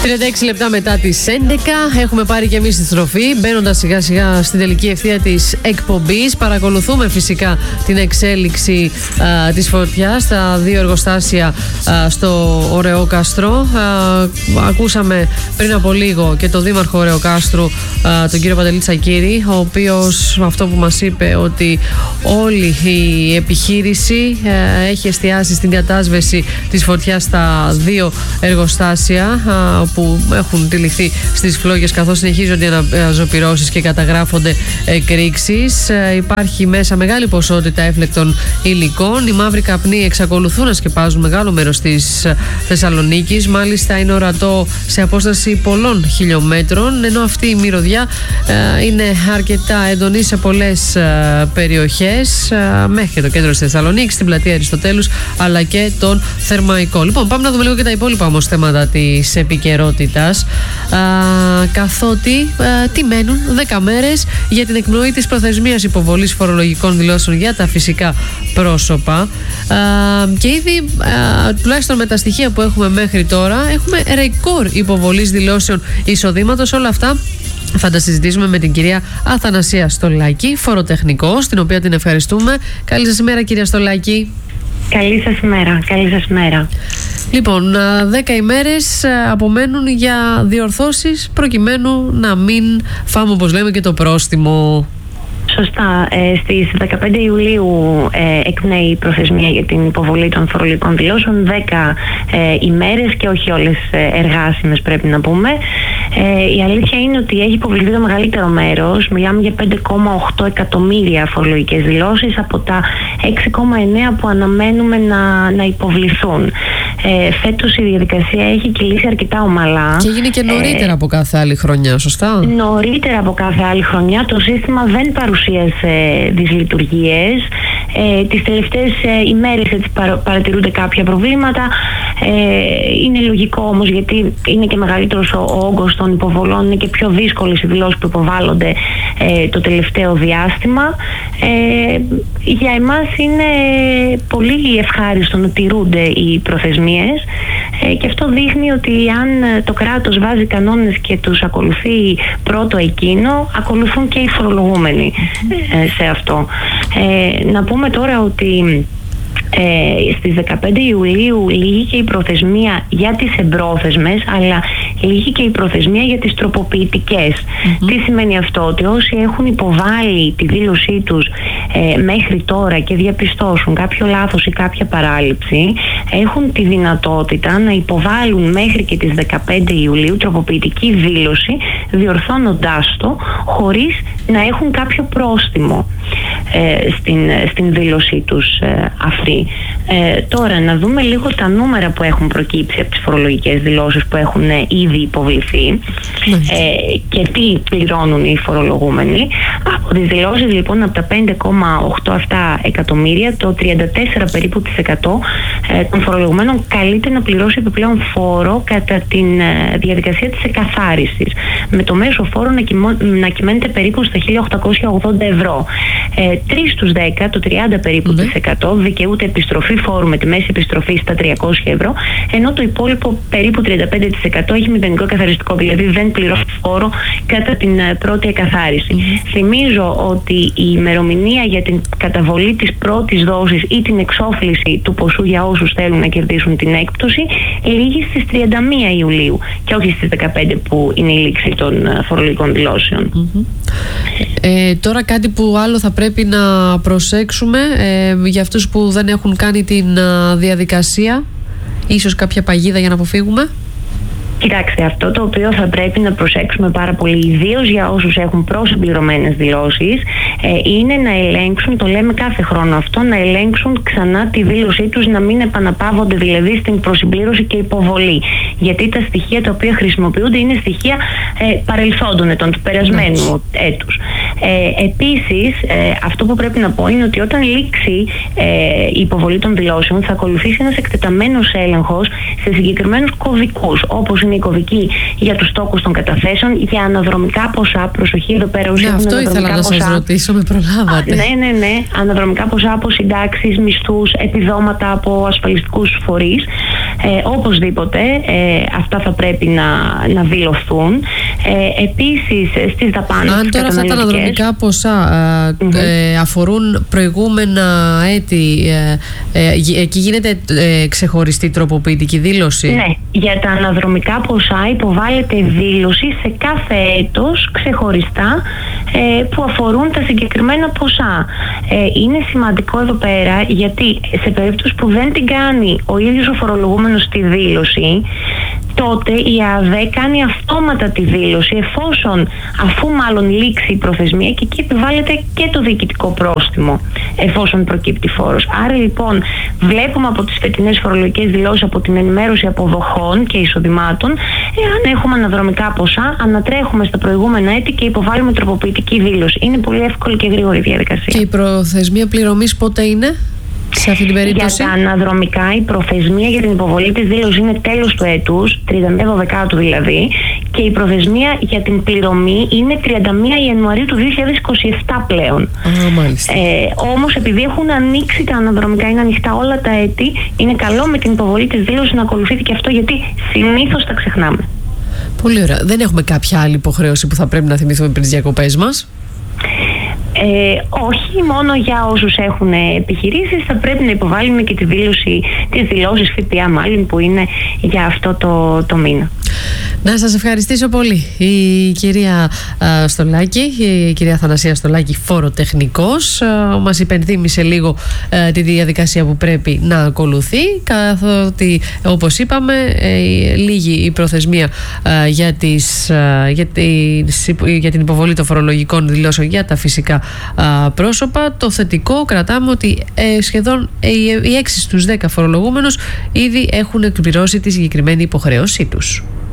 36 λεπτά μετά τις 11 έχουμε πάρει και εμείς τη στροφή, μπαίνοντας σιγά σιγά στην τελική ευθεία της εκπομπής. Παρακολουθούμε φυσικά την εξέλιξη της φωτιάς στα δύο εργοστάσια στο Ωρεόκαστρο. Ακούσαμε πριν από λίγο και τον Δήμαρχο Ωρεοκάστρου, τον κύριο Παντελή Τσακίρη, ο οποίος αυτό που μας είπε ότι όλη η επιχείρηση έχει εστιάσει στην κατάσβεση της φωτιάς στα δύο εργοστάσια που έχουν τυλιχθεί στις φλόγες, καθώς συνεχίζονται οι αναζωπυρώσεις και καταγράφονται εκρήξεις. Υπάρχει μέσα μεγάλη ποσότητα έφλεκτων υλικών. Οι μαύροι καπνοί εξακολουθούν να σκεπάζουν μεγάλο μέρος της Θεσσαλονίκης. Μάλιστα είναι ορατό σε απόσταση πολλών χιλιόμετρων, ενώ αυτή η μυρωδιά είναι αρκετά έντονη σε πολλές περιοχές μέχρι το κέντρο της Θεσσαλονίκης, στην πλατεία Αριστοτέλους αλλά και τον Θερμαϊκό. Λοιπόν, πάμε να δούμε λίγο και τα υπόλοιπα όμως θέματα της επικαιρότητας, καθότι τι μένουν 10 μέρες για την εκπνοή της προθεσμίας υποβολής φορολογικών δηλώσεων για τα φυσικά πρόσωπα, και ήδη τουλάχιστον με τα στοιχεία που έχουμε μέχρι τώρα έχουμε ρεκόρ υποβολής δηλώσεων εισοδήματος. Όλα αυτά θα τα συζητήσουμε με την κυρία Αθανασία Στολάκη, φοροτεχνικό, στην οποία την ευχαριστούμε. Καλή σας ημέρα, κυρία Στολάκη. Καλή σας ημέρα, καλή σας ημέρα. Λοιπόν, 10 ημέρες απομένουν για διορθώσεις προκειμένου να μην φάμε, όπως λέμε, και το πρόστιμο. Σωστά. Στις 15 Ιουλίου εκπνέει η προθεσμία για την υποβολή των φορολογικών δηλώσεων. 10 ημέρες και όχι όλες εργάσιμες, πρέπει να πούμε. Η αλήθεια είναι ότι έχει υποβληθεί το μεγαλύτερο μέρος. Μιλάμε για 5,8 εκατομμύρια φορολογικές δηλώσεις από τα 6,9 που αναμένουμε να υποβληθούν. Φέτος η διαδικασία έχει κυλήσει αρκετά ομαλά. Και έγινε και νωρίτερα από κάθε άλλη χρονιά, σωστά? Νωρίτερα από κάθε άλλη χρονιά. Το σύστημα δεν παρουσίασε δυσλειτουργίες. Τις τελευταίες ημέρες έτσι παρατηρούνται κάποια προβλήματα. Είναι λογικό όμως, γιατί είναι και μεγαλύτερος ο όγκος των υποβολών, είναι και πιο δύσκολες οι δηλώσεις που υποβάλλονται το τελευταίο διάστημα. Για εμάς είναι πολύ ευχάριστο να τηρούνται οι προθεσμίες, και αυτό δείχνει ότι αν το κράτος βάζει κανόνες και τους ακολουθεί πρώτο εκείνο, ακολουθούν και οι φορολογούμενοι σε αυτό. Να πούμε τώρα ότι στις 15 Ιουλίου λήγει και η προθεσμία για τις εμπρόθεσμες, αλλά λήγει και η προθεσμία για τις τροποποιητικές. Τι σημαίνει αυτό? Ότι όσοι έχουν υποβάλει τη δήλωσή τους μέχρι τώρα και διαπιστώσουν κάποιο λάθος ή κάποια παράληψη, έχουν τη δυνατότητα να υποβάλουν μέχρι και τις 15 Ιουλίου τροποποιητική δήλωση, διορθώνοντάς το χωρίς να έχουν κάποιο πρόστιμο στην δήλωσή τους αυτή. Τώρα να δούμε λίγο τα νούμερα που έχουν προκύψει από τις φορολογικές δηλώσεις που έχουν ήδη υποβληθεί και τι πληρώνουν οι φορολογούμενοι. Από τις δηλώσεις λοιπόν, από τα 5,8 εκατομμύρια, το 34 περίπου της 100 των φορολογουμένων καλείται να πληρώσει επιπλέον φόρο κατά τη διαδικασία της εκαθάρισης, με το μέσο φόρο να κυμαίνεται περίπου στα 1.880 ευρώ. 3 στους 10, το 30 περίπου της 100, δικαιούται επιστροφή φόρου με τη μέση επιστροφή στα 300 ευρώ, ενώ το υπόλοιπο περίπου 35% έχει μηδενικό καθαριστικό, δηλαδή δεν πληρώνει φόρο κατά την πρώτη εκαθάριση. Θυμίζω ότι η ημερομηνία για την καταβολή της πρώτης δόσης ή την εξόφληση του ποσού για όσους θέλουν να κερδίσουν την έκπτωση λήγει στις 31 Ιουλίου και όχι στις 15 που είναι η λήξη των φορολογικών δηλώσεων. Τώρα κάτι που άλλο θα πρέπει να προσέξουμε για αυτούς που δεν έχουν κάνει την διαδικασία, ίσως κάποια παγίδα για να αποφύγουμε? Κοιτάξτε, αυτό το οποίο θα πρέπει να προσέξουμε πάρα πολύ, ιδίως για όσους έχουν προσυμπληρωμένες δηλώσεις, είναι να ελέγξουν, το λέμε κάθε χρόνο αυτό, να ελέγξουν ξανά τη δήλωσή τους, να μην επαναπαύονται δηλαδή στην προσυμπλήρωση και υποβολή. Γιατί τα στοιχεία τα οποία χρησιμοποιούνται είναι στοιχεία παρελθόντων ετών, του περασμένου έτους. Επίσης, αυτό που πρέπει να πω είναι ότι όταν λήξει η υποβολή των δηλώσεων, θα ακολουθήσει ένας εκτεταμένος έλεγχος σε συγκεκριμένους κωδικούς, όπως είναι η κωδική για τους στόκους των καταθέσεων, για αναδρομικά ποσά. Προσοχή εδώ πέρα, όσοι έχουν αυτό ήθελα να σας ρωτήσω, με προλάβατε. Ναι. Αναδρομικά ποσά από συντάξεις, μισθούς, επιδόματα από ασφαλιστικούς φορείς. Οπωσδήποτε αυτά θα πρέπει να δηλωθούν. Επίσης στις δαπάνες. Αν τώρα αυτά τα αναδρομικά ποσά αφορούν προηγούμενα έτη, εκεί γίνεται ξεχωριστή τροποποιητική δήλωση? Ναι, για τα αναδρομικά ποσά υποβάλλεται δήλωση σε κάθε έτος ξεχωριστά που αφορούν τα συγκεκριμένα ποσά. Είναι σημαντικό εδώ πέρα, γιατί σε περίπτωση που δεν την κάνει ο ίδιος ο φορολογούμενος τη δήλωση, τότε η ΑΔΕ κάνει αυτόματα τη δήλωση, αφού μάλλον λήξει η προθεσμία, και εκεί επιβάλλεται και το διοικητικό πρόστιμο, εφόσον προκύπτει φόρος. Άρα λοιπόν βλέπουμε από τις φετινές φορολογικές δηλώσεις, από την ενημέρωση αποδοχών και εισοδημάτων, εάν έχουμε αναδρομικά ποσά, ανατρέχουμε στα προηγούμενα έτη και υποβάλλουμε τροποποιητική δήλωση. Είναι πολύ εύκολη και γρήγορη διαδικασία. Και η προθεσμία πληρωμής πότε είναι σε αυτή την περίπτωση? Για τα αναδρομικά η προθεσμία για την υποβολή της δήλωσης είναι τέλος του έτους, 31 Δεκάτου δηλαδή, και η προθεσμία για την πληρωμή είναι 31 Ιανουαρίου του 2027 πλέον. Μάλιστα. Όμως επειδή έχουν ανοίξει τα αναδρομικά, είναι ανοιχτά όλα τα έτη, είναι καλό με την υποβολή της δήλωσης να ακολουθείτε και αυτό, γιατί συνήθως τα ξεχνάμε. Πολύ ωραία. Δεν έχουμε κάποια άλλη υποχρέωση που θα πρέπει να θυμηθούμε πριν τις διακοπές μας? Όχι, μόνο για όσους έχουν επιχειρήσεις θα πρέπει να υποβάλουν και τις δηλώσεις ΦΠΑ μάλλον, που είναι για αυτό το μήνα. Να σας ευχαριστήσω πολύ. Η κυρία Στολάκη, η κυρία Θανασία Στολάκη, φοροτεχνικός, μας υπενθύμησε λίγο τη διαδικασία που πρέπει να ακολουθεί, καθότι όπως είπαμε λίγη η προθεσμία για την υποβολή των φορολογικών δηλώσεων για τα φυσικά πρόσωπα. Το θετικό κρατάμε ότι σχεδόν οι 6 στους 10 φορολογούμενους ήδη έχουν εκπληρώσει τη συγκεκριμένη υποχρέωσή τους.